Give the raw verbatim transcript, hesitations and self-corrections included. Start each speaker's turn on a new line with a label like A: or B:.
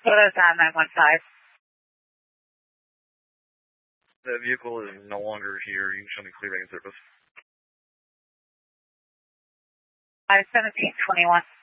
A: What is that, nine one five?
B: That vehicle is no longer here. You can show me clear back in service.
A: five seventeen twenty-one.